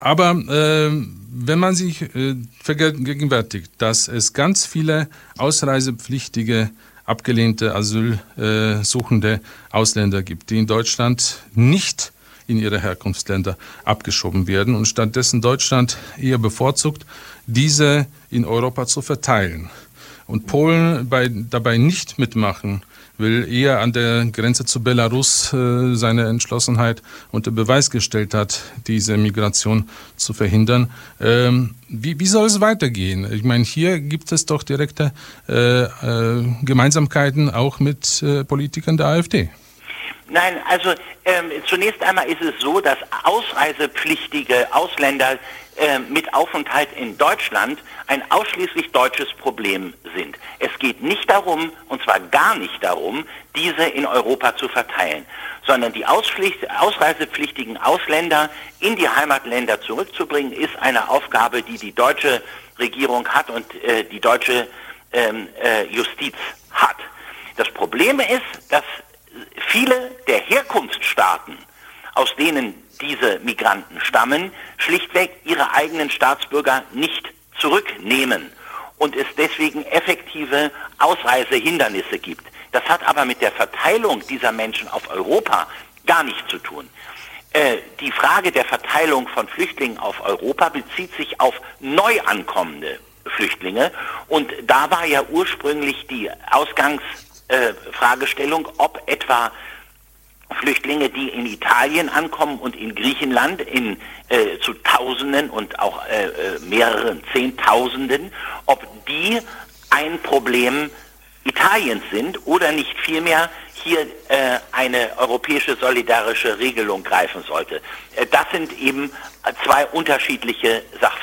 Aber wenn man sich vergegenwärtigt, dass es ganz viele ausreisepflichtige, abgelehnte asylsuchende Ausländer gibt, die in Deutschland nicht in ihre Herkunftsländer abgeschoben werden und stattdessen Deutschland eher bevorzugt, diese in Europa zu verteilen. Und Polen dabei nicht mitmachen will, eher an der Grenze zu Belarus seine Entschlossenheit unter Beweis gestellt hat, diese Migration zu verhindern. Wie soll es weitergehen? Ich meine, hier gibt es doch direkte Gemeinsamkeiten auch mit Politikern der AfD. Nein, also zunächst einmal ist es so, dass ausreisepflichtige Ausländer mit Aufenthalt in Deutschland ein ausschließlich deutsches Problem sind. Es geht nicht darum, und zwar gar nicht darum, diese in Europa zu verteilen, sondern die ausreisepflichtigen Ausländer in die Heimatländer zurückzubringen, ist eine Aufgabe, die die deutsche Regierung hat und die deutsche Justiz hat. Das Problem ist, dass viele der Herkunftsstaaten, aus denen diese Migranten stammen, schlichtweg ihre eigenen Staatsbürger nicht zurücknehmen und es deswegen effektive Ausreisehindernisse gibt. Das hat aber mit der Verteilung dieser Menschen auf Europa gar nichts zu tun. Die Frage der Verteilung von Flüchtlingen auf Europa bezieht sich auf neu ankommende Flüchtlinge und da war ja ursprünglich die Ausgangsfragestellung, ob etwa Flüchtlinge, die in Italien ankommen und in Griechenland zu Tausenden und auch mehreren Zehntausenden, ob die ein Problem Italiens sind oder nicht vielmehr hier eine europäische solidarische Regelung greifen sollte. Das sind eben zwei unterschiedliche Sachverhalte.